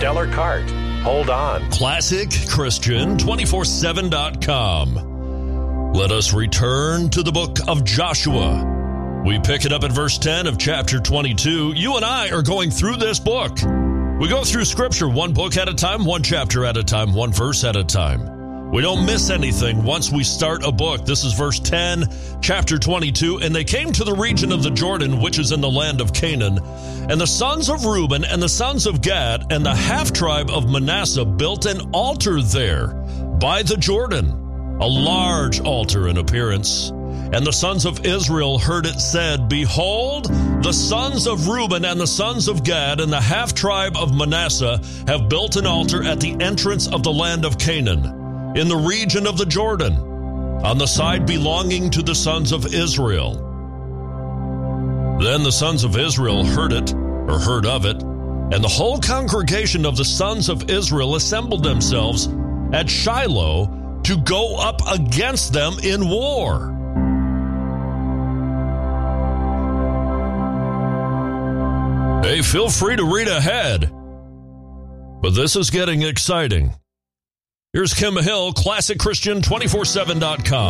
stellar cart. Hold on. ClassicChristian247.com. Let us return to the book of Joshua. We pick it up at verse 10 of chapter 22. You and I are going through this book. We go through Scripture one book at a time, one chapter at a time, one verse at a time. We don't miss anything once we start a book. This is verse 10, chapter 22. And they came to the region of the Jordan, which is in the land of Canaan. And the sons of Reuben and the sons of Gad and the half-tribe of Manasseh built an altar there by the Jordan, a large altar in appearance. And the sons of Israel heard it said, Behold, the sons of Reuben and the sons of Gad and the half-tribe of Manasseh have built an altar at the entrance of the land of Canaan, in the region of the Jordan, on the side belonging to the sons of Israel. Then the sons of Israel heard of it, and the whole congregation of the sons of Israel assembled themselves at Shiloh to go up against them in war. Hey, feel free to read ahead, but this is getting exciting. Here's Kim Hill, ClassicChristian247.com.